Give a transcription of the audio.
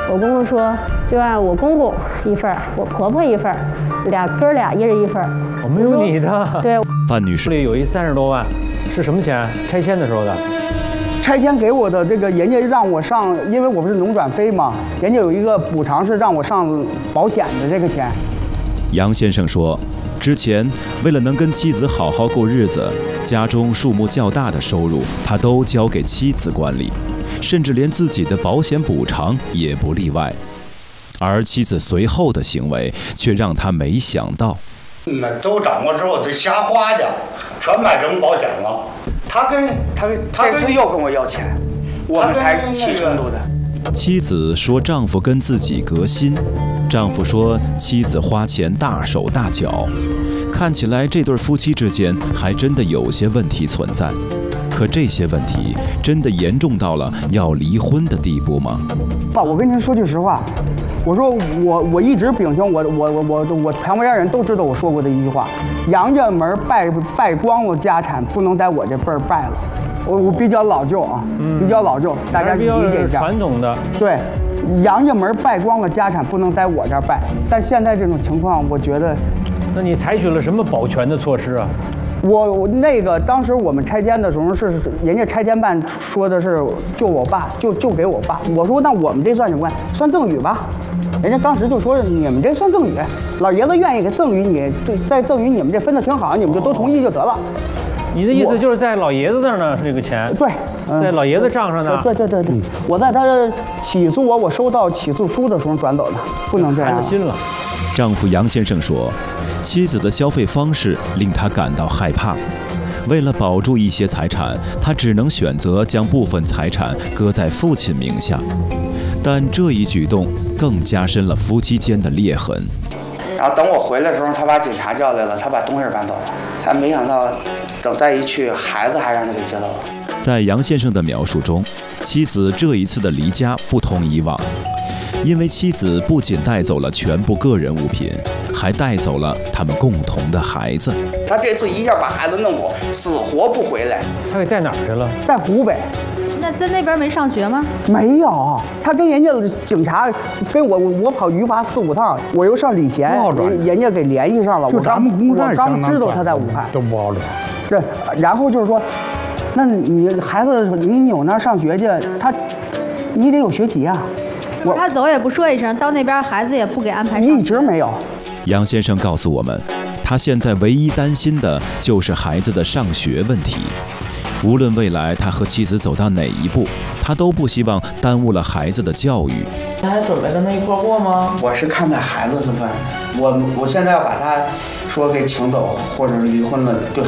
我公公说，就按我公公一份，我婆婆一份，哥俩一人一份。 我没有你的。 对， 范女士里有一30多万，是什么钱？拆迁的时候的。 拆迁给我的这个，人家让我上，因为我不是农转非嘛，人家有一个补偿是让我上保险的这个钱。 杨先生说，之前为了能跟妻子好好过日子，家中数目较大的收入他都交给妻子管理，甚至连自己的保险补偿也不例外。而妻子随后的行为却让他没想到， 那都掌握之后得瞎花去，全买人保险了。他这次又跟我要钱，我们才起冲突的。 妻子说丈夫跟自己隔心，丈夫说妻子花钱大手大脚，看起来这对夫妻之间还真的有些问题存在。可这些问题真的严重到了要离婚的地步吗？ 爸，我跟您说句实话，我说我一直秉承我全家人都知道我说过的一句话：杨家门败光了家产，不能在我这辈儿败了。我比较老旧啊，比较老旧，大家理解一下。 传统的对，杨家门败光了家产，不能在我这儿败。但现在这种情况，我觉得， 那你采取了什么保全的措施啊？ 我那个当时我们拆迁的时候是人家拆迁办说的是就我爸就给我爸，我说那我们这算什么？算赠与吧。人家当时就说你们这算赠与，老爷子愿意给赠与你，再赠与你们这分的挺好，你们就都同意就得了。 你的意思就是在老爷子那儿呢，是这个钱？ 对， 在老爷子账上呢。 对，我在他起诉我收到起诉书的时候转走的，不能这样。 寒了心了。 丈夫杨先生说，妻子的消费方式令他感到害怕。为了保住一些财产，他只能选择将部分财产搁在父亲名下。但这一举动更加深了夫妻间的裂痕。 然后等我回来的时候，他把警察叫来了，他把东西搬走了。他没想到，等再一去，孩子还让他给接走了。 在杨先生的描述中，妻子这一次的离家不同以往，因为妻子不仅带走了全部个人物品，还带走了他们共同的孩子。 他这次一下把孩子弄走，死活不回来。 他给带哪儿去了？ 在湖北。 那在那边没上学吗？ 没有，他跟人家警察跟我跑余华4、5趟，我又上礼贤，人家给联系上了。 就咱们公站我刚知道他在武汉， 都不好找。 是，然后就是说，那你孩子你有那上学去，你得有学籍啊。 他走也不说一声，到那边孩子也不给安排上学。 一直没有。 杨先生告诉我们，他现在唯一担心的就是孩子的上学问题。无论未来他和妻子走到哪一步，他都不希望耽误了孩子的教育。 你还准备跟他一块过吗？ 我是看在孩子这份，我现在要把他说给请走，或者是离婚了，对